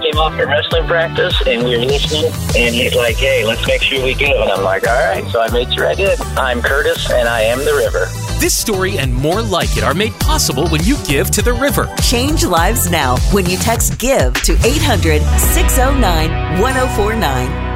came off from wrestling practice, and we were listening, and he's like, hey, let's make sure we go. And I'm like, all right. So I made sure I did. I'm Curtis, and I am the river. This story and more like it are made possible when you give to the river. Change lives now when you text GIVE to 800-609-1049.